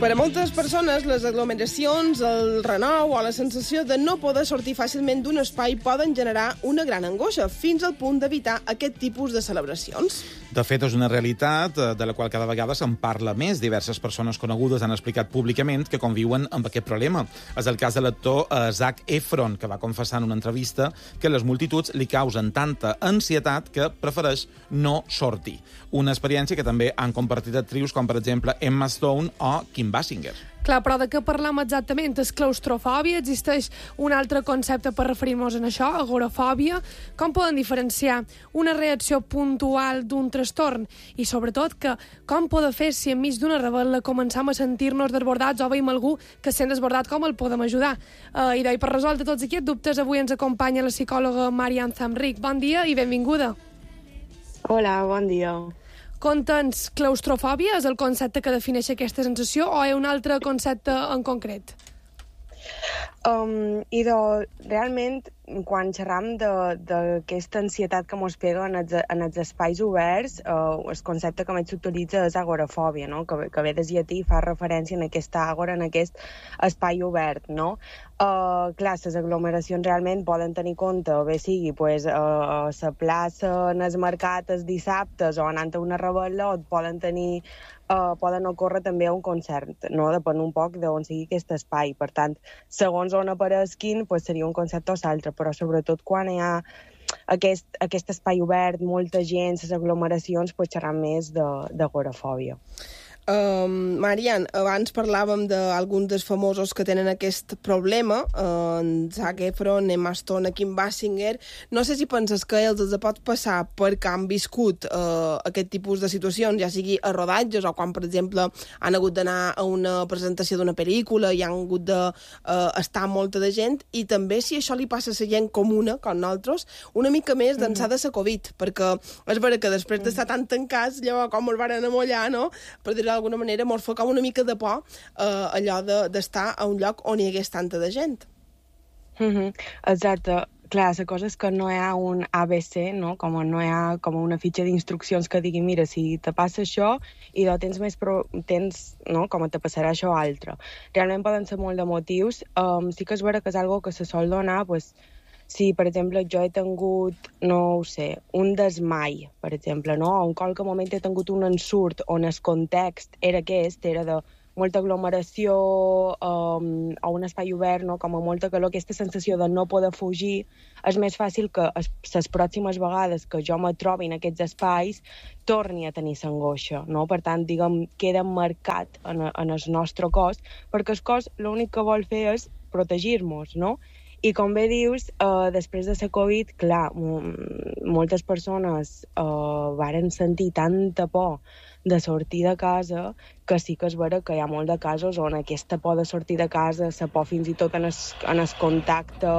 Per a moltes persones, les aglomeracions, el renou o la sensació de no poder sortir fàcilment d'un espai poden generar una gran angoixa, fins al punt d'evitar aquest tipus de celebracions. De fet, és una realitat de la qual cada vegada se'n parla més. Diverses persones conegudes han explicat públicament que conviuen amb aquest problema. És el cas de l'actor Zac Efron, que va confessar en una entrevista que les multituds li causen tanta ansietat que prefereix no sortir. Una experiència que també han compartit actrius com, per exemple, Emma Stone o Kim Basinger. Clar, però de què parlem exactament? És claustrofòbia? Existeix un altre concepte per referir-nos a això? Agorafòbia? Com poden diferenciar una reacció puntual d'un trastorn? I sobretot, com poden fer si enmig d'una rebel·la començam a sentir-nos desbordats o veiem algú que es sent desbordat, com el podem ajudar? I per resoldre tots aquests dubtes, avui ens acompanya la psicòloga Marian Zamric. Bon dia i benvinguda. Hola, bon dia. Conta'ns, claustrofòbia és el concepte que defineix aquesta sensació o hi ha un altre concepte en concret? Realment, quan xerram d'aquesta ansietat que ens pega en els espais oberts, el concepte que més s'utilitza és agorafòbia, no? que ve de llatí i fa referència a aquesta àgora, en aquest espai obert. No? Clar, les aglomeracions realment poden tenir compte, bé sigui a la plaça, en el mercat, els dissabtes, o anant a una rebel·la, o poden ocórrer també a un concert, no? Depèn un poc d'on sigui aquest espai. Per tant, segons on apareguin, seria un concepte o l'altre, però sobretot quan hi ha aquest espai obert, molta gent, les aglomeracions, xerram més d'agorafòbia. Marian, abans parlàvem d'alguns dels famosos que tenen aquest problema, Zac Efron, Emma Stone, Kim Basinger. No sé si penses que els pot passar perquè han viscut aquest tipus de situacions, ja sigui a rodatges o quan, per exemple, han hagut d'anar a una presentació d'una pel·lícula i han hagut d'estar molta de gent, i també si això li passa a la gent comuna, com nosaltres, una mica més d'ençà de la Covid, perquè és vera que després d'estar tan tancats, llavors com els van amollar, no?, per dir d'alguna manera, mos fa com una mica de por allò d'estar a un lloc on hi hagués tanta de gent. Exacte. Clar, la cosa és que no hi ha un ABC, no? No hi ha com una fitxa d'instruccions que digui, mira, si te passa això i tens no? Com te passarà això altre. Realment poden ser molt de motius. Sí que és vera que és algo que se sol donar, si, per exemple, jo he tingut, no ho sé, un desmai, per exemple, no? O en qualque moment he tingut un ensurt on el context era aquest, era de molta aglomeració o un espai obert, no? Com a molta calor, aquesta sensació de no poder fugir, és més fàcil que les pròximes vegades que jo me trobi en aquests espais torni a tenir l'angoixa, no? Per tant, diguem, queda marcat en el nostre cos, perquè el cos l'únic que vol fer és protegir-nos, no? I com bé dius, després de la Covid, clar, moltes persones varen sentir tanta por de sortir de casa que sí que és vera que hi ha molt de casos on aquesta por de sortir de casa, la por fins i tot en el contacte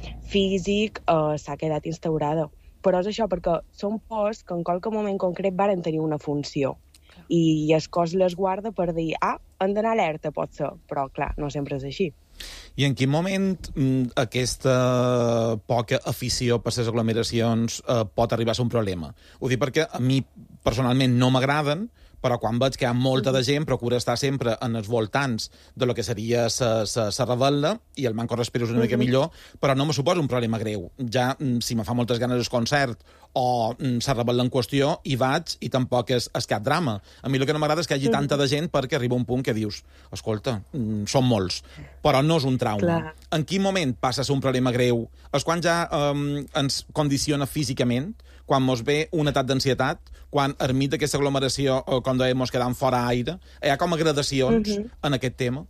físic, s'ha quedat instaurada. Però és això, perquè són pors que en qualque moment concret varen tenir una funció. I el cos les guarda per dir, hem d'anar alerta, pot ser, però clar, no sempre és així. I en quin moment aquesta poca afició per les aglomeracions pot arribar a ser un problema? Ho dic perquè a mi personalment no m'agraden, però quan veig que hi ha molta de gent procura estar sempre en els voltants de lo que seria la rebel·la i el manco respiros una mica millor, però no me suposa un problema greu. Ja, si me fa moltes ganes el concert o la rebel·la en qüestió, hi vaig i tampoc és cap drama. A mi el que no m'agrada és que hi hagi tanta de gent perquè arriba un punt que dius, escolta, són molts, però no és un trauma. Clar. En quin moment passa a ser un problema greu? És quan ja ens condiciona físicament, quan mos ve un atac d'ansietat, quan enmig d'aquesta aglomeració, com dèiem, mos quedam fora aire. Hi ha com a gradacions en aquest tema?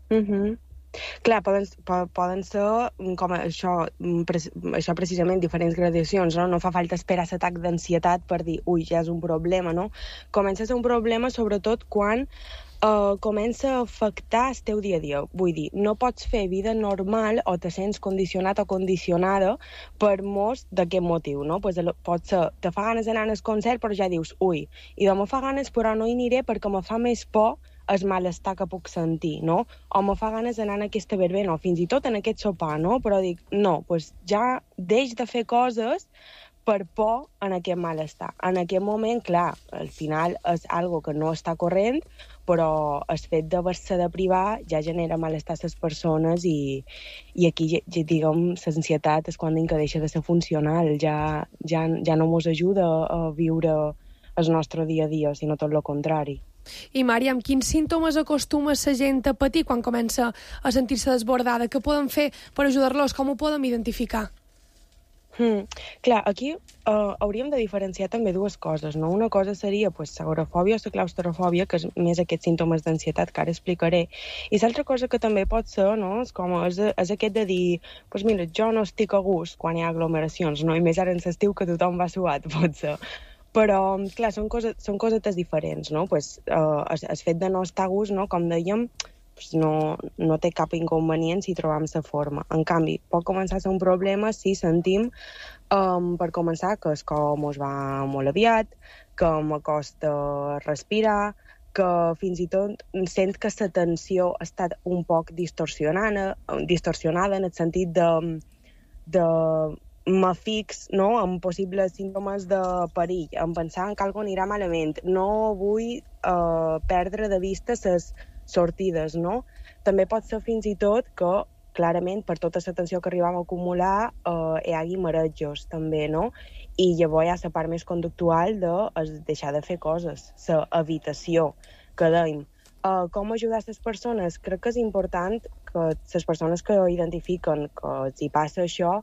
Clar, poden ser com això precisament, diferents gradacions, no? No fa falta esperar l'atac d'ansietat per dir, ui, ja és un problema, no? Comença a ser un problema sobretot quan comença a afectar el teu dia a dia. Vull dir, no pots fer vida normal o te sents condicionat o condicionada per molts d'aquest motiu, no? Pot ser, te fa ganes d'anar al concert, però ja dius, ui, i demà fa ganes, però no hi aniré perquè me fa més por el malestar que puc sentir, no? O me fa ganes d'anar en aquesta verbena, o fins i tot en aquest sopar, no? Però dic, no, ja deix de fer coses per por en aquest malestar. En aquest moment, clar, al final és algo que no està corrent, però el fet d'haver-se de privar ja genera malestar a les persones i aquí, diguem, l'ansietat és quan que deixa de ser funcional, ja no ens ajuda a viure el nostre dia a dia, sinó tot el contrari. I, Mària, amb quins símptomes acostuma la gent a patir quan comença a sentir-se desbordada? Què poden fer per ajudar-los? Com ho podem identificar? Clar, aquí hauríem de diferenciar també dues coses, no? Una cosa seria l'agorafòbia o la claustrofòbia, que és més aquests símptomes d'ansietat que ara explicaré, i l'altra cosa que també pot ser, no? És aquest de dir, mira, jo no estic a gust quan hi ha aglomeracions, no? I més ara en l'estiu que tothom va suat, pot ser. Però, clar, són cosetes diferents, no? El fet de no estar a gust, no? Com dèiem, no té cap inconvenient si trobam la forma. En canvi, pot començar a ser un problema si sentim, per començar, que el cor mos va molt aviat, que m'acosta respirar, que fins i tot sent que la tensió ha estat un poc distorsionada en el sentit de m'afix, no?, amb possibles símptomes de perill, en pensar que alguna anirà malament. No vull perdre de vista les sortides, no? També pot ser fins i tot que, clarament, per tota la tensió que arribam a acumular, hi hagi marejos, també, no? I llavors hi ha la part més conductual de deixar de fer coses, la evitació, que dèiem. Com ajudar les persones? Crec que és important que les persones que identifiquen que els hi passa això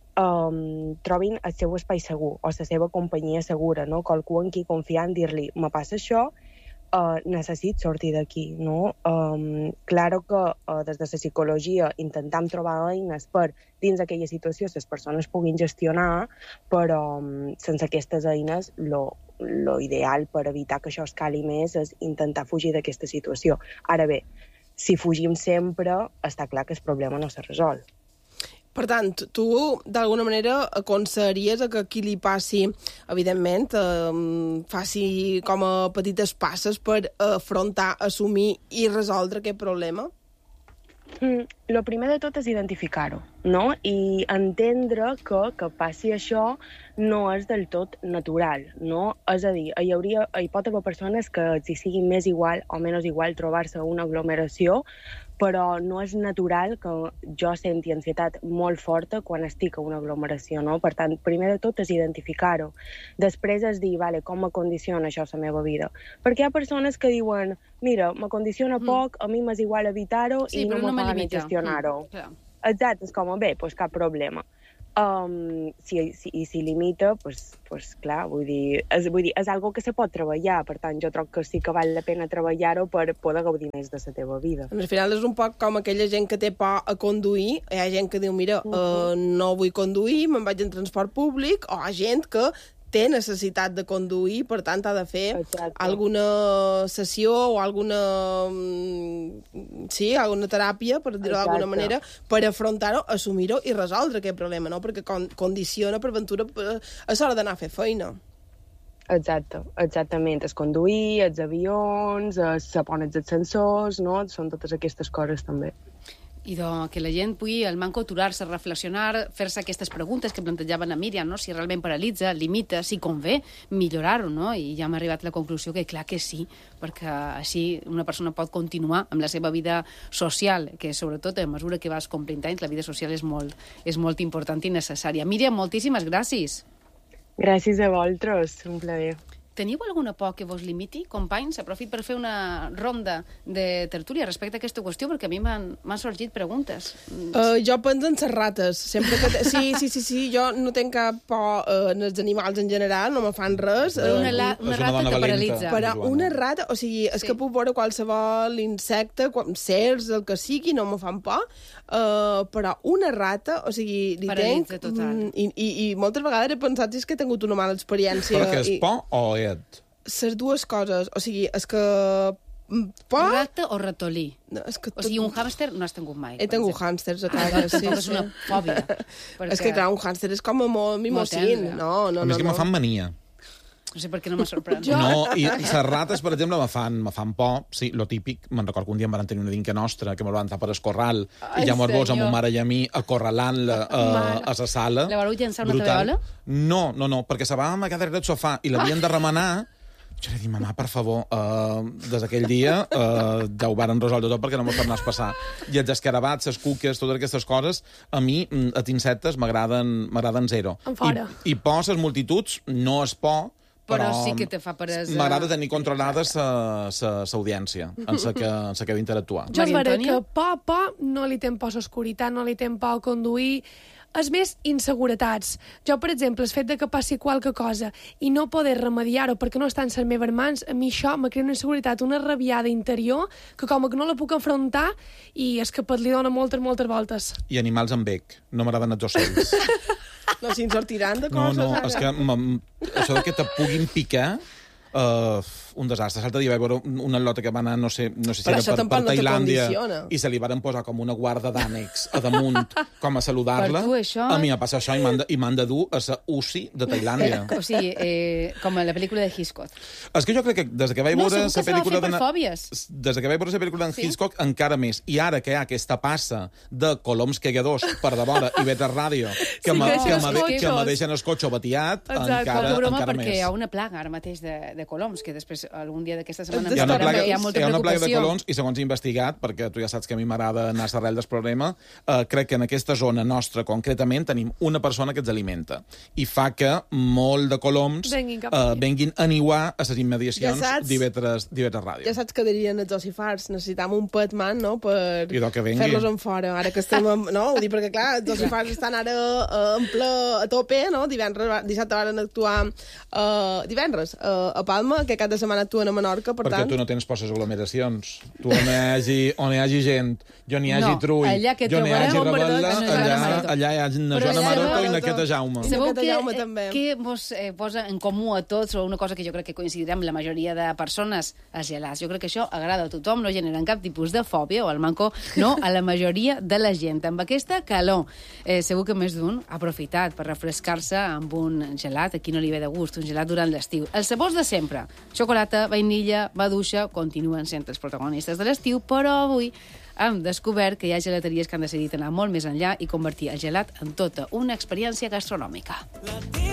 trobin el seu espai segur o la seva companyia segura, no? Qualcú en qui confiar en dir-li, me passa això, necessit sortir d'aquí, no? Claro que des de la psicologia intentem trobar eines per, dins d'aquella situació, les persones puguin gestionar, però sense aquestes eines, lo ideal per evitar que això escali més és intentar fugir d'aquesta situació. Ara bé, si fugim sempre, està clar que el problema no se resol. Per tant, tu, d'alguna manera, aconsellaries que qui li passi, evidentment, faci com a petites passes per afrontar, assumir i resoldre aquest problema? Lo primer de tot és identificar-ho, no? I entendre que passi això no és del tot natural, no? És a dir, hi pot haver persones que els hi sigui més igual o menys igual trobar-se a una aglomeració, però no és natural que jo senti ansietat molt forta quan estic a una aglomeració, no? Per tant, primer de tot és identificar-ho. Després és dir, vale, com me condiciona això la meva vida? Perquè hi ha persones que diuen, mira, me condiciona poc, a mi m'és igual evitar-ho i no me fa ganes gestionar-ho. Exacte, és com, bé, doncs cap problema. Si limita, doncs clar, vull dir, és algo que se pot treballar, per tant, jo trobo que sí que val la pena treballar-ho per poder gaudir més de la teva vida. Al final és un poc com aquella gent que té por a conduir, hi ha gent que diu, mira, no vull conduir, me'n vaig en transport públic, o hi ha gent que té necessitat de conduir, per tant ha de fer alguna sessió o alguna teràpia, per dir-ho d'alguna manera, per afrontar-ho, assumir-ho i resoldre aquest problema, no? Perquè condiciona per ventura a l'hora d'anar a fer feina. Exactament. Es conduir, els avions, se ponen els ascensors, no? Són totes aquestes coses també. I que la gent pugui, al manco, aturar-se, reflexionar, fer-se aquestes preguntes que plantejaven a Míriam, no? Si realment paralitza, limita, si convé millorar-ho, no? I ja hem arribat a la conclusió que clar que sí, perquè així una persona pot continuar amb la seva vida social, que sobretot a mesura que vas complint anys, la vida social és molt important i necessària. Míriam, moltíssimes gràcies. Gràcies a vosaltres, un plaer. Teniu alguna por que vos limiti, companys? Aprofit per fer una ronda de tertúlia respecte a aquesta qüestió, perquè a mi m'han sorgit preguntes. Jo penso en les rates. Sempre que sí, jo no tinc cap por en els animals en general, no me fan res. Una rata que paralitza. Però una rata, o sigui, és que puc veure qualsevol insecte, cercs, el que sigui, no me fan por, però una rata, o sigui, li paralitza tenc... total. I moltes vegades he pensat que he tingut una mala experiència. Però que és por o les dues coses, o sigui, és que... Rata o ratolí? No, és que o sigui, un hàmster no has tingut mai. He tingut hàmsters a casa, sí. És una fòbia. És que, clar, un hàmster és com a molt mimosín. No. A més que me fan mania. No sé per què no me sorprèn. No, i les rates, per exemple, me fan por. Sí, lo típic. Me'n recordo que un dia em van tenir una dinca nostra que me van entrar per escorral i ja mos a ma mare i a mi acorralant-la a la sala. La vareu llençar una tabeola? No, perquè se va amagar darrere del sofà i l'havien de remenar. Jo li dic, mamà, per favor, des d'aquell dia ja ho varen resoldre tot perquè no m'ho tornàs a passar. I els escarabats, les cuques, totes aquestes coses, a mi, a insectes, m'agraden zero. I por, les multituds, no és por, però sí que te fa peresa. M'agrada tenir controlada l'audiència en la que he d'interactuar. Jo és vera que por no li tem por l'oscuritat, no li tem por conduir. És més inseguretats. Jo, per exemple, el fet de que passi qualque cosa i no poder remediar-ho perquè no està en les meves mans, a mi això me crea una inseguretat, una rabiada interior, que com que no la puc enfrontar i és que li dona moltes voltes. I animals amb bec. No m'agraden els ocells. No, si ens sortiran de coses. No, és que això que te puguin picar... un desastre. L'altre dia vaig veure una atleta que va anar, no sé si era per Tailàndia, i se li varen posar com una guarda d'ànecs a damunt, com a saludar-la. Per tu, això... A mi m'ha passat això i m'han de dur a la UCI de Tailàndia. O sigui, com a la pel·lícula de Hitchcock. És que jo crec que des que vaig veure la pel·lícula des que vaig veure la pel·lícula d'en Hitchcock, encara més. I ara que hi ha aquesta passa de coloms cagadors per de vora i vetes ràdio que me deixen el cotxe batiat, encara més. Perquè hi ha una plaga ara mateix de coloms, que després algun dia d'aquesta setmana hi ha una plaga de preocupació. colons, i segons he investigat, perquè tu ja saps que a mi m'agrada anar a l'arrel del problema, crec que en aquesta zona nostra concretament tenim una persona que ens alimenta i fa que molt de coloms venguin a niuar a les immediacions d'Ivetres Ràdio. Ja saps que dirien els ossifars, necessitam un petman, no?, per fer-los en fora. Ara que estem... No, ho dic perquè, clar, els ossifars estan ara en ple a tope, no? Dissabte van actuar divendres a Palma, que cada setmana actuen a Menorca, per tant... Perquè tu no tens por a les aglomeracions. Tu on hi hagi gent, on hi hagi trull, on hi hagi rebel·la, allà hi ha na Joana Maroto i na Queta Jaume. Sabeu què vos posa en comú a tots, o una cosa que jo crec que coincidirem la majoria de persones, els gelats. Jo crec que això agrada a tothom, no generen cap tipus de fòbia, o al manco, no, a la majoria de la gent. Amb aquesta calor, segur que més d'un ha aprofitat per refrescar-se amb un gelat, a qui no li ve de gust, un gelat durant l'estiu. Els sabors de sempre, xocolata, vainilla, maduixa, continuen sent els protagonistes de l'estiu, però avui hem descobert que hi ha gelateries que han decidit anar molt més enllà i convertir el gelat en tota una experiència gastronòmica.